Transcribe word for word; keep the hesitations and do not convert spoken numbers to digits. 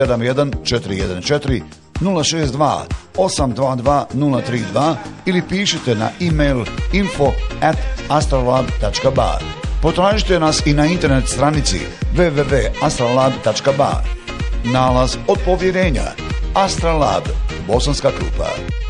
sedam jedan četiri jedan četiri nula šest dva osam dva dva nula tri dva ili pišite na e-mail info at astralab tačka ba. Potražite nas i na internet stranici w w w tačka astralab tačka ba. Nalaz od povjerenja. Astralab, Bosanska Krupa.